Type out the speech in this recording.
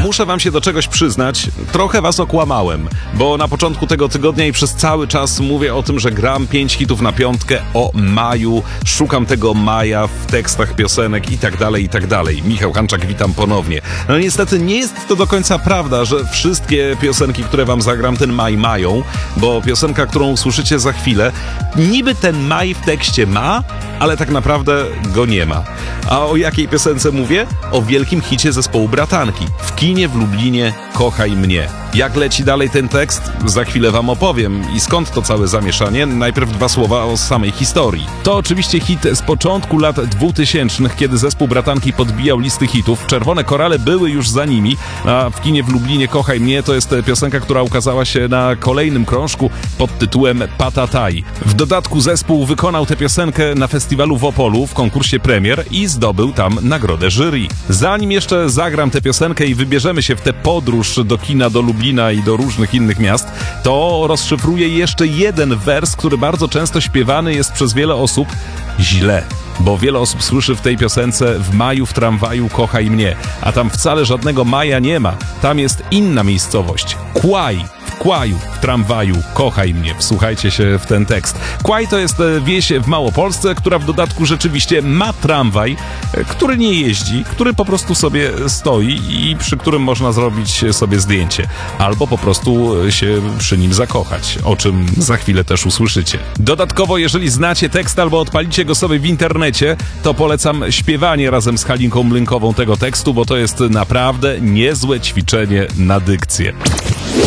Muszę wam się do czegoś przyznać, trochę was okłamałem, bo na początku tego tygodnia i przez cały czas mówię o tym, że gram 5 hitów na piątkę o maju, szukam tego maja w tekstach piosenek i tak dalej. Michał Hanczak, witam ponownie. No niestety nie jest to do końca prawda, że wszystkie piosenki, które wam zagram, ten maj mają, bo piosenka, którą usłyszycie za chwilę, niby ten maj w tekście ma, ale tak naprawdę go nie ma. A o jakiej piosence mówię? O wielkim hicie zespołu Bratanki. W kinie w Lublinie Kochaj mnie. Jak leci dalej ten tekst? Za chwilę wam opowiem. I skąd to całe zamieszanie? Najpierw 2 słowa o samej historii. To oczywiście hit z początku lat 2000, kiedy zespół Bratanki podbijał listy hitów. Czerwone korale były już za nimi, a w kinie w Lublinie Kochaj mnie to jest piosenka, która ukazała się na kolejnym krążku pod tytułem Patataj. W dodatku zespół wykonał tę piosenkę na festiwalu w Opolu w konkursie premier i zdobył tam nagrodę jury. Zanim jeszcze zagram tę piosenkę i wybierzemy się w tę podróż do kina, do Lublina i do różnych innych miast, to rozszyfruję jeszcze jeden wers, który bardzo często śpiewany jest przez wiele osób źle. Bo wiele osób słyszy w tej piosence w maju w tramwaju kochaj mnie, a tam wcale żadnego maja nie ma. Tam jest inna miejscowość. Kłaj. W Kłaju, w tramwaju kochaj mnie. Wsłuchajcie się w ten tekst. Kłaj to jest wieś w Małopolsce, która w dodatku rzeczywiście ma tramwaj, który nie jeździ, który po prostu sobie stoi i przy którym można zrobić sobie zdjęcie. Albo po prostu się przy nim zakochać, o czym za chwilę też usłyszycie. Dodatkowo, jeżeli znacie tekst albo odpalicie go sobie w internecie, to polecam śpiewanie razem z Halinką Mlynkową tego tekstu, bo to jest naprawdę niezłe ćwiczenie na dykcję.